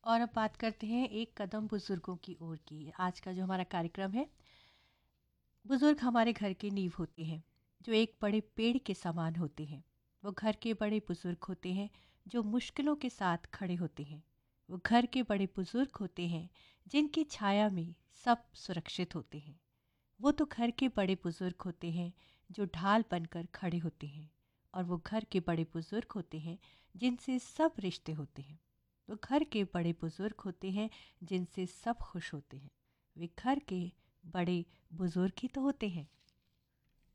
और अब बात करते हैं एक कदम बुजुर्गों की ओर की। आज का जो हमारा कार्यक्रम है, बुजुर्ग हमारे घर की नींव होते हैं, जो एक बड़े पेड़ के समान होते हैं। वो घर के बड़े बुजुर्ग होते हैं जो मुश्किलों के साथ खड़े होते हैं। वो घर के बड़े बुजुर्ग होते हैं जिनकी छाया में सब सुरक्षित होते हैं। वो तो घर के बड़े बुजुर्ग होते हैं जो ढाल बनकर खड़े होते हैं। और वो घर के बड़े बुजुर्ग होते हैं जिनसे सब रिश्ते होते हैं। वो घर के बड़े बुजुर्ग होते हैं जिनसे सब खुश होते हैं। वे घर के बड़े बुजुर्ग ही तो होते हैं।